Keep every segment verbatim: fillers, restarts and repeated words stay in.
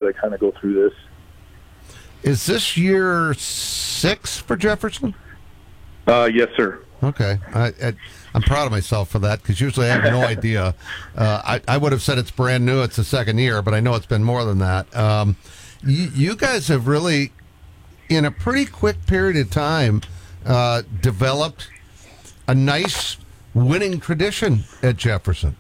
to kind of go through this. Is this year six for Jefferson? Uh, yes, sir. Okay. I, I, I'm proud of myself for that, because usually I have no idea. Uh, I, I would have said it's brand new. It's the second year, but I know it's been more than that. Um, you, you guys have really, in a pretty quick period of time, uh, developed a nice winning tradition at Jefferson.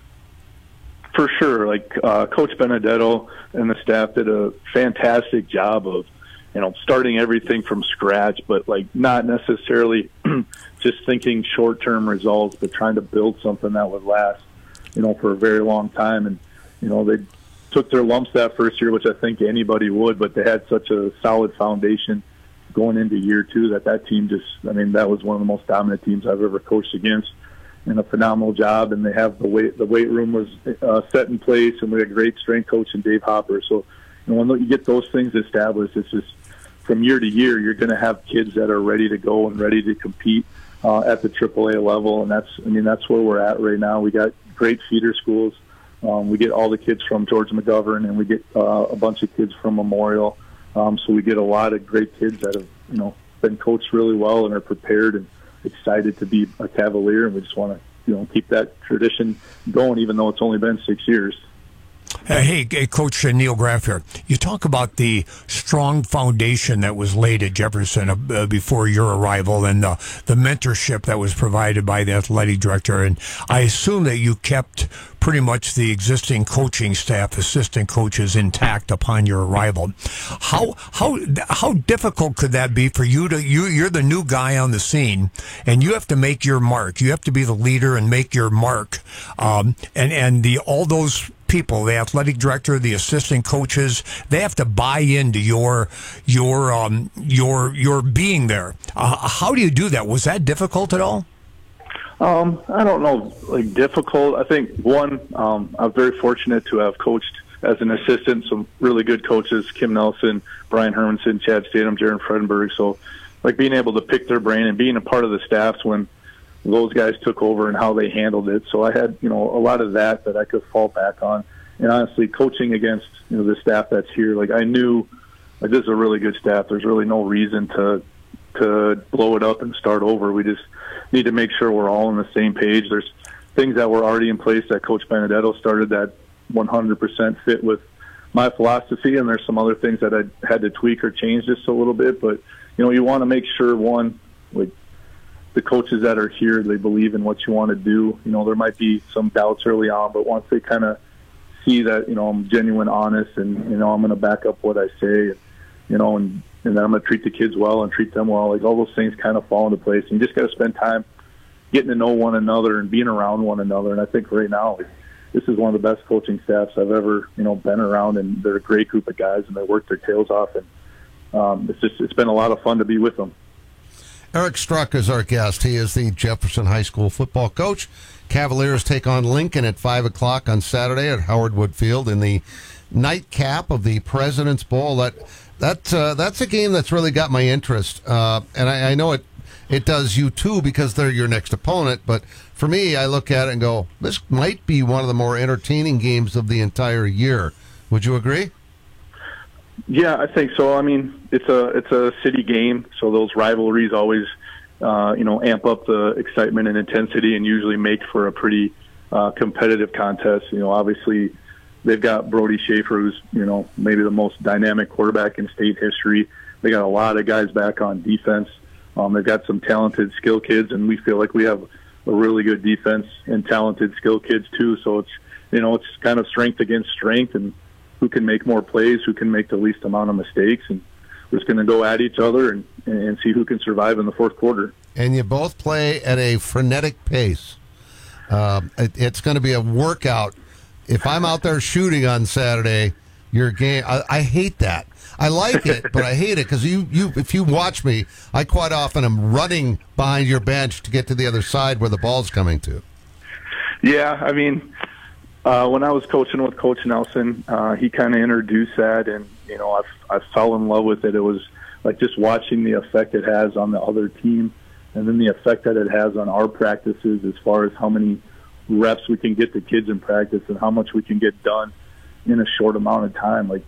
For sure. Like uh, Coach Benedetto and the staff did a fantastic job of, you know, starting everything from scratch, but like not necessarily just thinking short-term results, but trying to build something that would last, you know, for a very long time. And, you know, they took their lumps that first year, which I think anybody would, but they had such a solid foundation going into year two that that team just, I mean, that was one of the most dominant teams I've ever coached against, and a phenomenal job. And they have the weight, the weight room was uh, set in place, and we had a great strength coach in Dave Hopper. So, you know, when you get those things established, it's just from year to year, you're going to have kids that are ready to go and ready to compete uh, at the triple A level. And that's, I mean, that's where we're at right now. We got great feeder schools. Um, we get all the kids from George McGovern, and we get uh, a bunch of kids from Memorial. Um, so we get a lot of great kids that have, you know, been coached really well and are prepared and excited to be a Cavalier. And we just want to, you know, keep that tradition going, even though it's only been six years. Uh, hey, hey, Coach Neil Graff here. You talk about the strong foundation that was laid at Jefferson uh, before your arrival, and uh, the mentorship that was provided by the athletic director. And I assume that you kept pretty much the existing coaching staff, assistant coaches, intact upon your arrival. How how how difficult could that be for you to you? You're the new guy on the scene, and you have to make your mark. You have to be the leader and make your mark. Um, and and the all those people, the athletic director, the assistant coaches, they have to buy into your your um your your being there. Uh, how do you do that? Was that difficult at all? Um, I don't know, like difficult. I think one, um, I'm very fortunate to have coached as an assistant some really good coaches: Kim Nelson, Brian Hermanson, Chad Statham, Jaron Fredenberg. So, like being able to pick their brain and being a part of the staffs when those guys took over and how they handled it. So I had, you know, a lot of that that I could fall back on. And honestly, coaching against, you know, the staff that's here, like I knew, like this is a really good staff. There's really no reason to to blow it up and start over. We just need to make sure we're all on the same page. There's things that were already in place that Coach Benedetto started that one hundred percent fit with my philosophy, and there's some other things that I had to tweak or change just a little bit. But, you know, you want to make sure, one, like the coaches that are here, they believe in what you want to do. You know, there might be some doubts early on, but once they kind of see that, you know, I'm genuine, honest, and, you know, I'm going to back up what I say, you know, and, and then I'm going to treat the kids well and treat them well. Like all those things kind of fall into place. And you just got to spend time getting to know one another and being around one another. And I think right now, this is one of the best coaching staffs I've ever, you know, been around, and they're a great group of guys, and they work their tails off. And um, it's just, it's been a lot of fun to be with them. Eric Struck is our guest. He is the Jefferson High School football coach. Cavaliers take on Lincoln at five o'clock on Saturday at Howard Wood Field in the nightcap of the President's Bowl. That that uh, that's a game that's really got my interest, uh, and I, I know it it does you too, because they're your next opponent. But for me, I look at it and go, this might be one of the more entertaining games of the entire year. Would you agree? Yeah, I think so. I mean, it's a it's a city game, so those rivalries always, uh, you know, amp up the excitement and intensity, and usually make for a pretty uh, competitive contest. You know, obviously, they've got Brody Schaefer, who's, you know, maybe the most dynamic quarterback in state history. They got a lot of guys back on defense. Um, they've got some talented skill kids, and we feel like we have a really good defense and talented skill kids too. So it's, you know, it's kind of strength against strength, and who can make more plays, who can make the least amount of mistakes, and we're just going to go at each other and, and see who can survive in the fourth quarter. And you both play at a frenetic pace. Uh, it, it's going to be a workout. If I'm out there shooting on Saturday, your game, I, I hate that. I like it, but I hate it because you, you, if you watch me, I quite often am running behind your bench to get to the other side where the ball's coming to. Yeah, I mean, Uh, when I was coaching with Coach Nelson, uh, he kind of introduced that, and, you know, I, I fell in love with it. It was like just watching the effect it has on the other team, and then the effect that it has on our practices as far as how many reps we can get the kids in practice and how much we can get done in a short amount of time. Like,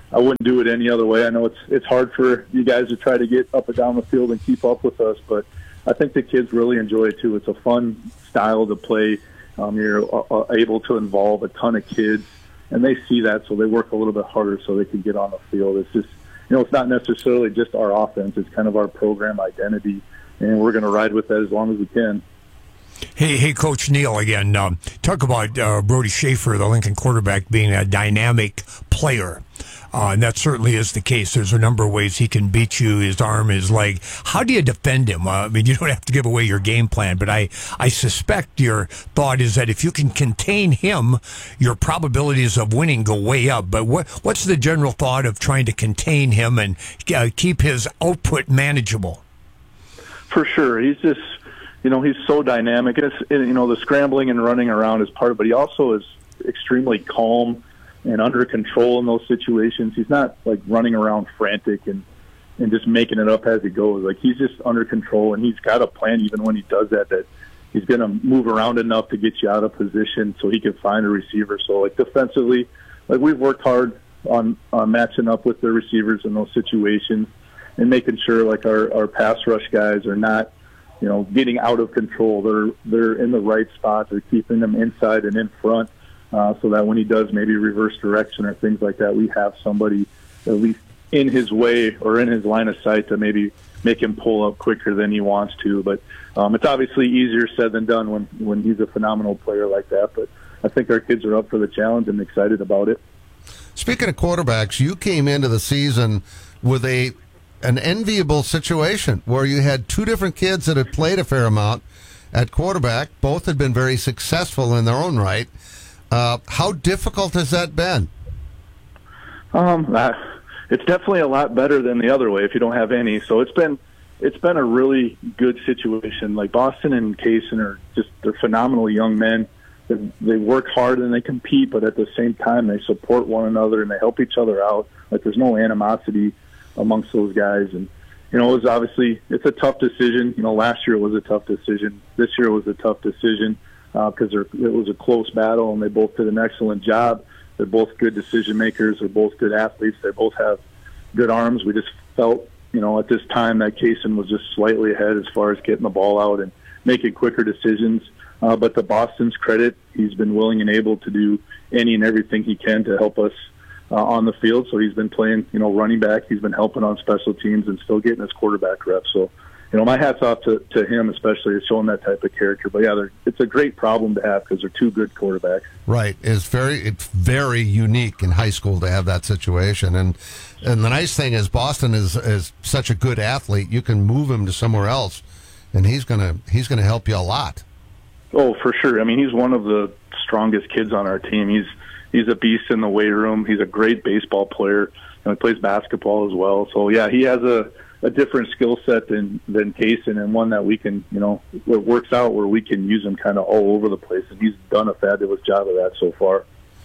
I wouldn't do it any other way. I know it's it's hard for you guys to try to get up and down the field and keep up with us, but I think the kids really enjoy it too. It's a fun style to play. Um, you're uh, able to involve a ton of kids, and they see that, so they work a little bit harder so they can get on the field. It's just, you know, it's not necessarily just our offense. It's kind of our program identity, and we're going to ride with that as long as we can. Hey, hey, Coach Neal again. Um, talk about uh, Brody Schaefer, the Lincoln quarterback, being a dynamic player. Uh, and that certainly is the case. There's a number of ways he can beat you, his arm, his leg. How do you defend him? Uh, I mean, you don't have to give away your game plan, but I, I suspect your thought is that if you can contain him, your probabilities of winning go way up. But what, what's the general thought of trying to contain him and uh, keep his output manageable? For sure. He's just... You know, he's so dynamic. It's, you know, the scrambling and running around is part of it, but he also is extremely calm and under control in those situations. He's not, like, running around frantic and, and just making it up as he goes. Like, he's just under control, and he's got a plan even when he does that, that he's going to move around enough to get you out of position so he can find a receiver. So, like, defensively, like, we've worked hard on, on matching up with the receivers in those situations and making sure, like, our, our pass rush guys are not, you know, getting out of control. They're they're in the right spot. They're keeping them inside and in front, uh, so that when he does maybe reverse direction or things like that, we have somebody at least in his way or in his line of sight to maybe make him pull up quicker than he wants to. But um, it's obviously easier said than done when, when he's a phenomenal player like that. But I think our kids are up for the challenge and excited about it. Speaking of quarterbacks, you came into the season with a an enviable situation where you had two different kids that had played a fair amount at quarterback. Both had been very successful in their own right. Uh, how difficult has that been? Um, uh, it's definitely a lot better than the other way if you don't have any. So it's been it's been a really good situation. Like Boston and Kaysen are just they're phenomenal young men. They, they work hard and they compete, but at the same time they support one another and they help each other out. Like there's no animosity amongst those guys. And, you know, it was obviously, it's a tough decision. You know, last year it was a tough decision. This year was a tough decision because uh, it was a close battle and they both did an excellent job. They're both good decision makers. They're both good athletes. They both have good arms. We just felt, you know, at this time that Kaysen was just slightly ahead as far as getting the ball out and making quicker decisions. Uh, but to Boston's credit, he's been willing and able to do any and everything he can to help us Uh, on the field. So he's been playing, you know, running back. He's been helping on special teams and still getting his quarterback reps. So, you know, my hat's off to, to him, especially as showing that type of character. But yeah, it's a great problem to have because they're two good quarterbacks. Right. It's very, it's very unique in high school to have that situation. And and the nice thing is Boston is is such a good athlete. You can move him to somewhere else, and he's gonna he's gonna help you a lot. Oh, for sure. I mean, he's one of the strongest kids on our team. He's He's a beast in the weight room. He's a great baseball player. And he plays basketball as well. So, yeah, he has a, a different skill set than, than Kaysen and one that we can, you know, it works out where we can use him kind of all over the place. And he's done a fabulous job of that so far.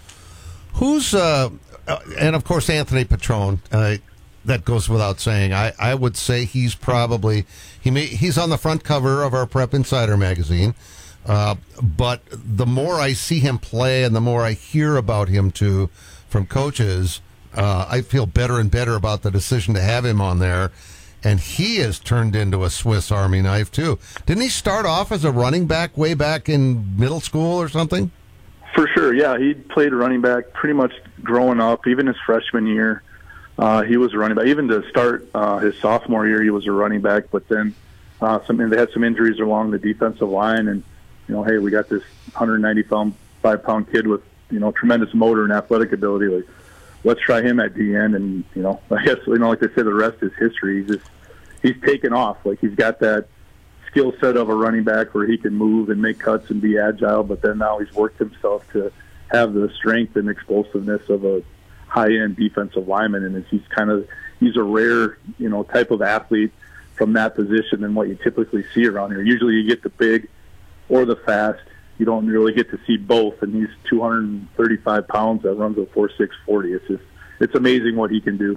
Who's, uh, and of course, Anthony Petrone, uh, that goes without saying. I, I would say he's probably, he may, he's on the front cover of our Prep Insider magazine. Uh, but the more I see him play and the more I hear about him too from coaches, uh, I feel better and better about the decision to have him on there. And he has turned into a Swiss Army knife too. Didn't he start off as a running back way back in middle school or something? For sure, yeah. He played running back pretty much growing up, even his freshman year. Uh, he was a running back. Even to start uh, his sophomore year, he was a running back. But then uh, some, they had some injuries along the defensive line, and you know, hey, we got this one hundred ninety-five pound kid with, you know, tremendous motor and athletic ability. Like, let's try him at D N. And, you know, I guess, you know, like they say, the rest is history. He's just, he's taken off. Like, he's got that skill set of a running back where he can move and make cuts and be agile, but then now he's worked himself to have the strength and explosiveness of a high-end defensive lineman. And he's kind of, he's a rare, you know, type of athlete from that position than what you typically see around here. Usually you get the big or the fast. You don't really get to see both, and he's two hundred thirty-five pounds that runs a four six forty. It's just, it's amazing what he can do.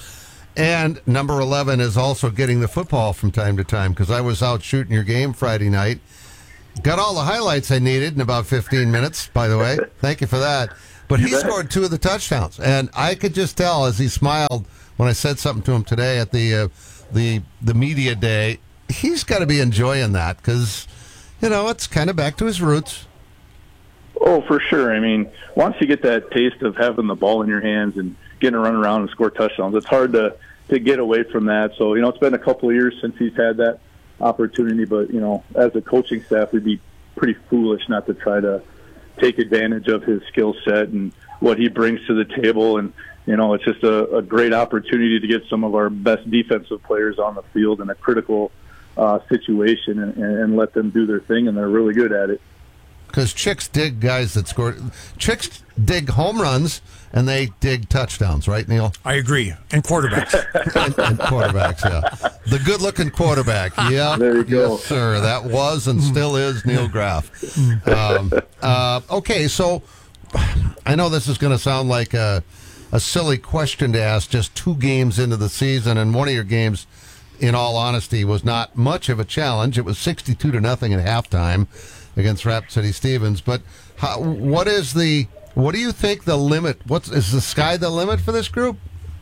And number eleven is also getting the football from time to time, because I was out shooting your game Friday night. Got all the highlights I needed in about fifteen minutes, by the way. Thank you for that. But he scored two of the touchdowns, and I could just tell as he smiled when I said something to him today at the uh, the the media day. He's got to be enjoying that because, you know, it's kind of back to his roots. Oh, for sure. I mean, once you get that taste of having the ball in your hands and getting to run around and score touchdowns, it's hard to, to get away from that. So, you know, it's been a couple of years since he's had that opportunity, but, you know, as a coaching staff, we'd be pretty foolish not to try to take advantage of his skill set and what he brings to the table. And, you know, it's just a, a great opportunity to get some of our best defensive players on the field in a critical uh, situation and, and let them do their thing, and they're really good at it. Because chicks dig guys that score. Chicks dig home runs, and they dig touchdowns, right, Neil? I agree. And quarterbacks. and, and quarterbacks, yeah. The good-looking quarterback. Yeah. There you go. Yes, sir. That was and still is Neil Graff. Um, uh, okay, so I know this is going to sound like a, a silly question to ask just two games into the season, and one of your games, in all honesty, was not much of a challenge. It was sixty-two to nothing at halftime against Rapid City Stevens. But how, what is the what do you think the limit? What's is the sky the limit for this group?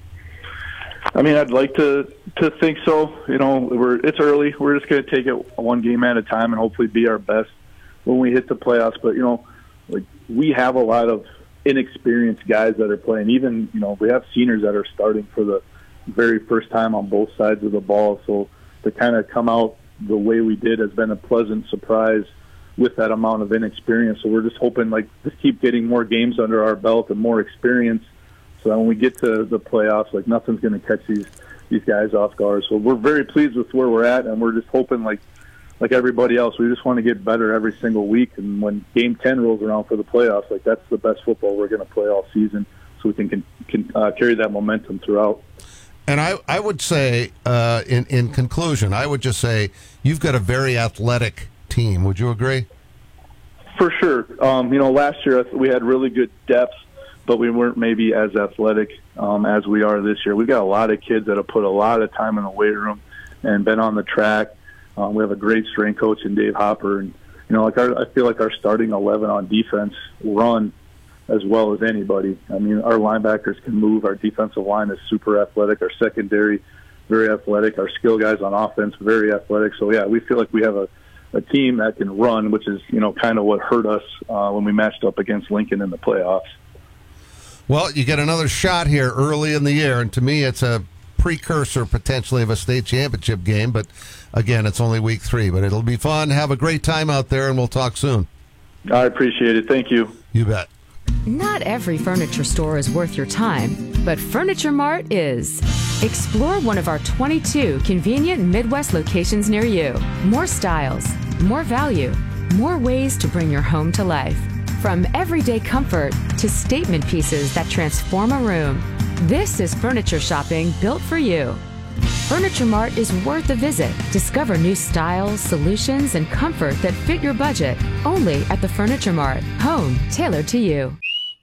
I mean, I'd like to to think so. You know, we're it's early. We're just going to take it one game at a time and hopefully be our best when we hit the playoffs. But you know, like we have a lot of inexperienced guys that are playing. Even you know, we have seniors that are starting for the very first time on both sides of the ball. So to kind of come out the way we did has been a pleasant surprise with that amount of inexperience. So we're just hoping, like, just keep getting more games under our belt and more experience, so that when we get to the playoffs, like, nothing's going to catch these these guys off guard. So we're very pleased with where we're at, and we're just hoping, like like everybody else, we just want to get better every single week. And when Game ten rolls around for the playoffs, like, that's the best football we're going to play all season, so we can can, can uh, carry that momentum throughout. And I, I would say, uh, in in conclusion, I would just say you've got a very athletic team. Would you agree? For sure. Um, you know, last year we had really good depth, but we weren't maybe as athletic um, as we are this year. We've got a lot of kids that have put a lot of time in the weight room and been on the track. Um, we have a great strength coach in Dave Hopper, and you know, like our, I feel like our starting eleven on defense run as well as anybody. I mean, our linebackers can move. Our defensive line is super athletic. Our secondary, very athletic. Our skill guys on offense, very athletic. So, yeah, we feel like we have a, a team that can run, which is, you know, kind of what hurt us uh, when we matched up against Lincoln in the playoffs. Well, you get another shot here early in the year, and to me it's a precursor potentially of a state championship game. But, again, it's only week three. But it'll be fun. Have a great time out there, and we'll talk soon. I appreciate it. Thank you. You bet. Not every furniture store is worth your time, but Furniture Mart is. Explore one of our twenty-two convenient Midwest locations near you. More styles, more value, more ways to bring your home to life. From everyday comfort to statement pieces that transform a room, this is furniture shopping built for you. Furniture Mart is worth a visit. Discover new styles, solutions, and comfort that fit your budget. Only at the Furniture Mart. Home tailored to you.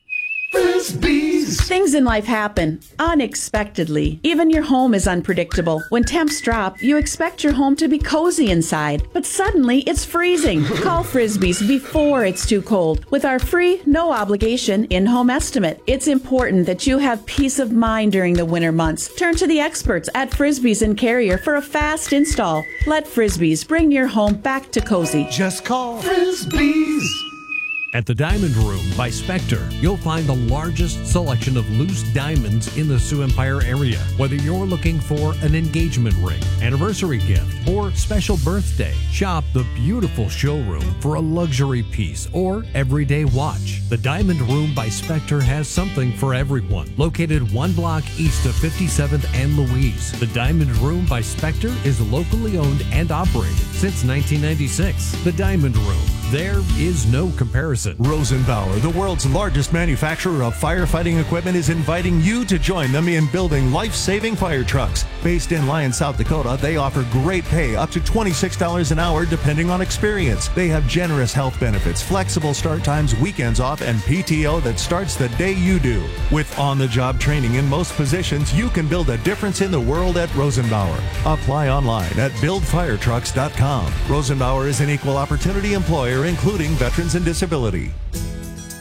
Frisbees. Things in life happen unexpectedly. Even your home is unpredictable. When temps drop, you expect your home to be cozy inside, but suddenly it's freezing. Call Frisbees before it's too cold with our free, no obligation in-home estimate. It's important that you have peace of mind during the winter months. Turn to the experts at Frisbees and Carrier for a fast install. Let Frisbees bring your home back to cozy. Just call Frisbees. At the Diamond Room by Spectre, you'll find the largest selection of loose diamonds in the Sioux Empire area. Whether you're looking for an engagement ring, anniversary gift, or special birthday, shop the beautiful showroom for a luxury piece or everyday watch. The Diamond Room by Spectre has something for everyone. Located one block east of fifty-seventh and Louise, the Diamond Room by Spectre is locally owned and operated since nineteen ninety-six. The Diamond Room. There is no comparison. Rosenbauer, the world's largest manufacturer of firefighting equipment, is inviting you to join them in building life-saving fire trucks. Based in Lyon, South Dakota, they offer great pay, up to twenty-six dollars an hour depending on experience. They have generous health benefits, flexible start times, weekends off, and P T O that starts the day you do. With on-the-job training in most positions, you can build a difference in the world at Rosenbauer. Apply online at build fire trucks dot com. Rosenbauer is an equal opportunity employer, including veterans and disability.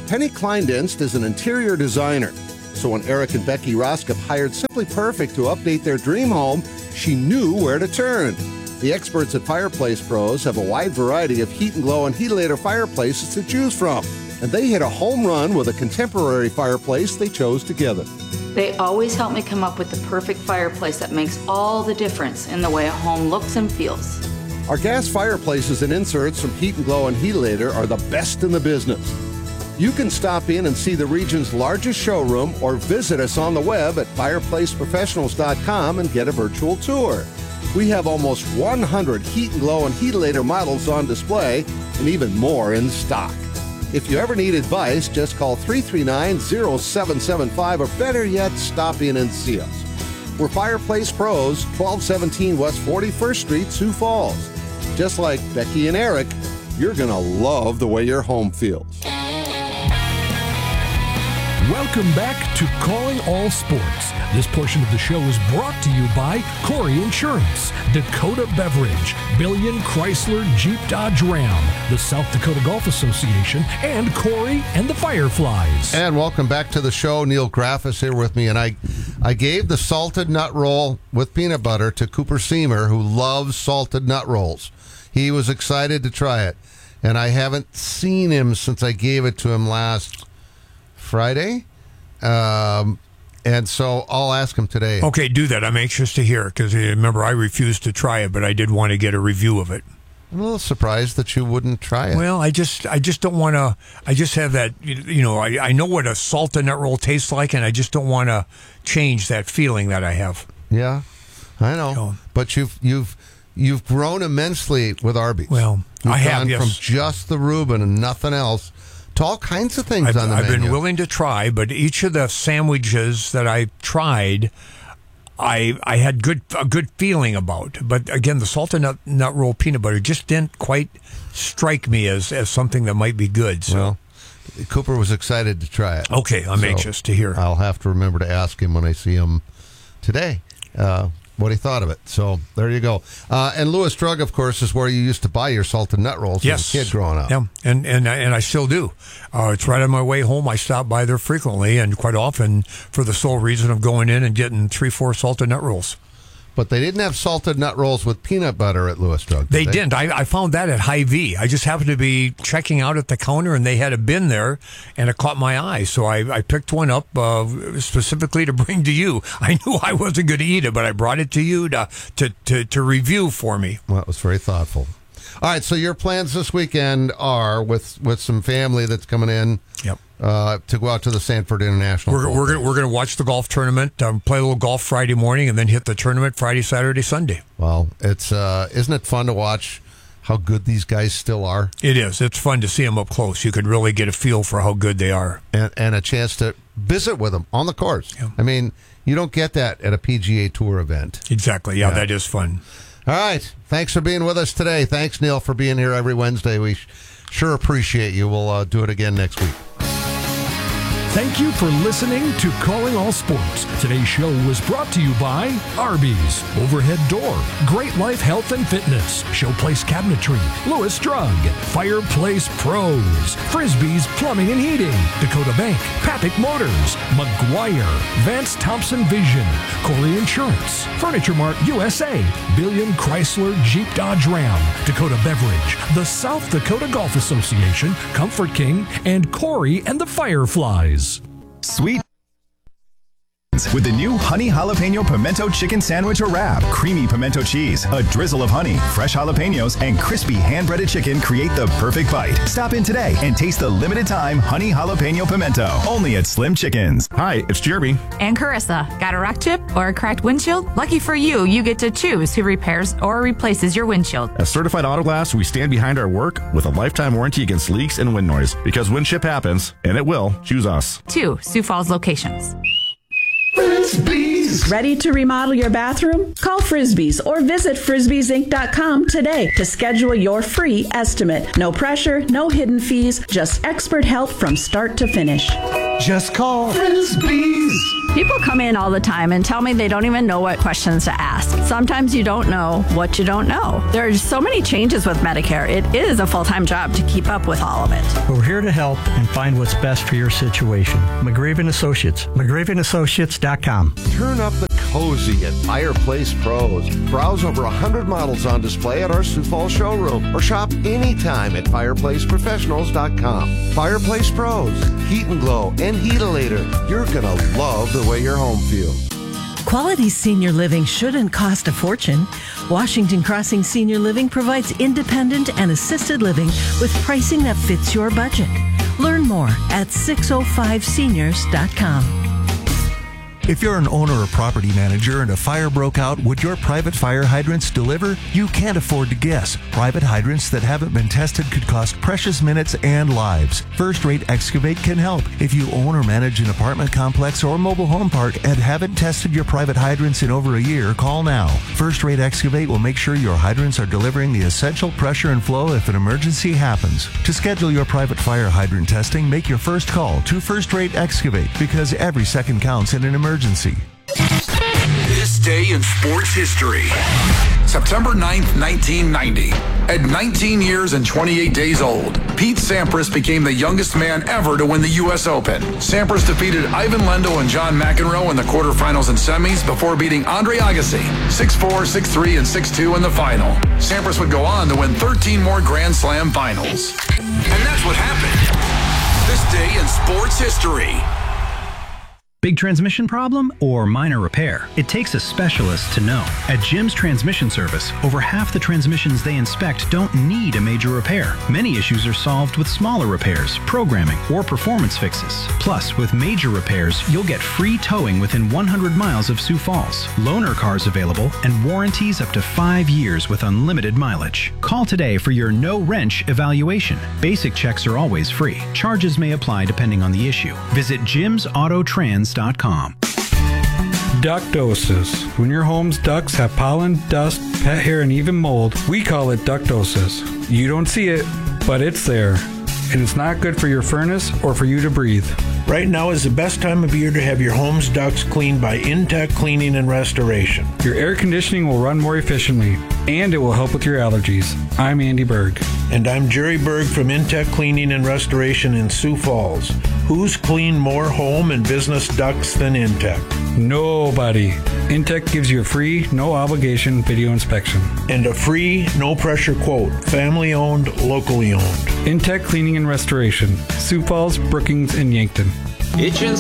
Penny Kleindienst is an interior designer. So when Eric and Becky Roskop hired Simply Perfect to update their dream home, she knew where to turn. The experts at Fireplace Pros have a wide variety of Heat and Glow and Heatilator fireplaces to choose from. And they hit a home run with a contemporary fireplace they chose together. They always help me come up with the perfect fireplace that makes all the difference in the way a home looks and feels. Our gas fireplaces and inserts from Heat and Glow and Heatilator are the best in the business. You can stop in and see the region's largest showroom or visit us on the web at fireplace professionals dot com and get a virtual tour. We have almost one hundred Heat and Glow and Heatilator models on display and even more in stock. If you ever need advice, just call three three nine, zero seven seven five or better yet, stop in and see us. We're Fireplace Pros, twelve seventeen West forty-first Street, Sioux Falls. Just like Becky and Eric, you're going to love the way your home feels. Welcome back to Calling All Sports. This portion of the show is brought to you by Corey Insurance, Dakota Beverage, Billion Chrysler Jeep Dodge Ram, the South Dakota Golf Association, and Corey and the Fireflies. And welcome back to the show. Neil Graff is here with me, and I, I gave the salted nut roll with peanut butter to Cooper Seamer, who loves salted nut rolls. He was excited to try it, and I haven't seen him since I gave it to him last Friday, um, and so I'll ask him today. Okay, do that. I'm anxious to hear, because remember, I refused to try it, but I did want to get a review of it. I'm a little surprised that you wouldn't try it. Well, I just I just don't want to, I just have that, you know, I, I know what a salted nut roll tastes like, and I just don't want to change that feeling that I have. Yeah, I know. So, but you've, you've, you've grown immensely with Arby's. Well, You've I have, gone yes. from just the Reuben and nothing else to all kinds of things I've, on the I've menu. been willing to try, but each of the sandwiches that I tried, I I had good a good feeling about. But again, the salted nut, nut roll peanut butter just didn't quite strike me as, as something that might be good. So. Well, Cooper was excited to try it. Okay, I'm So anxious to hear. I'll have to remember to ask him when I see him today uh, what he thought of it. So there you go. Uh, and Lewis Drug, of course, is where you used to buy your salted nut rolls Yes. as a kid growing up. Yeah, and and I- and I still do. Uh, it's right on my way home. I stop by there frequently, and quite often for the sole reason of going in and getting three, four salted nut rolls. But they didn't have salted nut rolls with peanut butter at Lewis Drug. They did didn't. I, I found that at Hy-Vee. I just happened to be checking out at the counter, and they had a bin there, and it caught my eye. So I, I picked one up uh, specifically to bring to you. I knew I wasn't going to eat it, but I brought it to you to, to, to, to review for me. Well, that was very thoughtful. All right, so your plans this weekend are with, with some family that's coming in. Yep. Uh, to go out to the Sanford International. We're, we're going we're going to watch the golf tournament, um, play a little golf Friday morning, and then hit the tournament Friday, Saturday, Sunday. Well, it's uh, isn't it fun to watch how good these guys still are? It is. It's fun to see them up close. You could really get a feel for how good they are. And, and a chance to visit with them on the course. Yeah. I mean, you don't get that at a P G A Tour event. Exactly. Yeah, Yeah. that is fun. All right. Thanks for being with us today. Thanks, Neil, for being here every Wednesday. We sh- sure appreciate you. We'll uh, do it again next week. Thank you for listening to Calling All Sports. Today's show was brought to you by Arby's, Overhead Door, Great Life Health and Fitness, Showplace Cabinetry, Lewis Drug, Fireplace Pros, Frisbee's Plumbing and Heating, Dakota Bank, Papik Motors, McGuire, Vance Thompson Vision, Corey Insurance, Furniture Mart U S A, Billion Chrysler Jeep Dodge Ram, Dakota Beverage, the South Dakota Golf Association, Comfort King, and Corey and the Fireflies. Sweet with the new Honey Jalapeno Pimento Chicken Sandwich or Wrap. Creamy pimento cheese, a drizzle of honey, fresh jalapenos, and crispy hand-breaded chicken create the perfect bite. Stop in today and taste the limited-time Honey Jalapeno Pimento, only at Slim Chickens. Hi, it's Jeremy. And Carissa. Got a rock chip or a cracked windshield? Lucky for you, you get to choose who repairs or replaces your windshield. At Certified Auto Glass, we stand behind our work with a lifetime warranty against leaks and wind noise. Because when ship happens, and it will, choose us. Two Sioux Falls locations. Frisbees. Ready to remodel your bathroom? Call Frisbees or visit frisbees inc dot com today to schedule your free estimate. No pressure, no hidden fees, just expert help from start to finish. Just call Frisbees. People come in all the time and tell me they don't even know what questions to ask. Sometimes you don't know what you don't know. There are so many changes with Medicare. It is a full-time job to keep up with all of it. We're here to help and find what's best for your situation. McGraven Associates. McGraven Associates dot com. Turn up the cozy at Fireplace Pros. Browse over one hundred models on display at our Sioux Falls showroom or shop anytime at fireplace professionals dot com. Fireplace Pros. Heat and Glow and Heatilator. You're going to love the way your home feels. Quality senior living shouldn't cost a fortune. Washington Crossing Senior Living provides independent and assisted living with pricing that fits your budget. Learn more at six oh five seniors dot com. If you're an owner or property manager and a fire broke out, would your private fire hydrants deliver? You can't afford to guess. Private hydrants that haven't been tested could cost precious minutes and lives. First Rate Excavate can help. If you own or manage an apartment complex or mobile home park and haven't tested your private hydrants in over a year, call now. First Rate Excavate will make sure your hydrants are delivering the essential pressure and flow if an emergency happens. To schedule your private fire hydrant testing, make your first call to First Rate Excavate because every second counts in an emergency. This day in sports history. September ninth, nineteen ninety. At nineteen years and twenty-eight days old, Pete Sampras became the youngest man ever to win the U S Open. Sampras defeated Ivan Lendl and John McEnroe in the quarterfinals and semis before beating Andre Agassi six four, six three, and six two in the final. Sampras would go on to win thirteen more Grand Slam finals. And that's what happened. This day in sports history. Big transmission problem or minor repair? It takes a specialist to know. At Jim's Transmission Service, over half the transmissions they inspect don't need a major repair. Many issues are solved with smaller repairs, programming, or performance fixes. Plus, with major repairs, you'll get free towing within one hundred miles of Sioux Falls, loaner cars available, and warranties up to five years with unlimited mileage. Call today for your no-wrench evaluation. Basic checks are always free. Charges may apply depending on the issue. Visit jims auto trans dot com. Ductosis. When your home's ducts have pollen, dust, pet hair, and even mold, we call it ductosis. You don't see it, but it's there. And it's not good for your furnace or for you to breathe. Right now is the best time of year to have your home's ducts cleaned by Intech Cleaning and Restoration. Your air conditioning will run more efficiently, and it will help with your allergies. I'm Andy Berg. And I'm Jerry Berg from Intech Cleaning and Restoration in Sioux Falls. Who's cleaned more home and business ducts than Intech? Nobody. Intech gives you a free, no-obligation video inspection. And a free, no-pressure quote. Family-owned, locally owned. Intech Cleaning and Restoration. Sioux Falls, Brookings, and Yankton. Itchin'